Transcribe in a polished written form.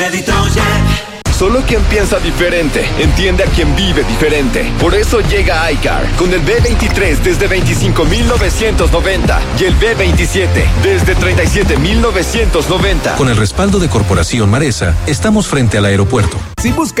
Solo quien piensa diferente entiende a quien vive diferente. Por eso llega iCar con el B23 desde 25,990 y el B27 desde 37,990. Con el respaldo de Corporación Maresa, estamos frente al aeropuerto. Si buscas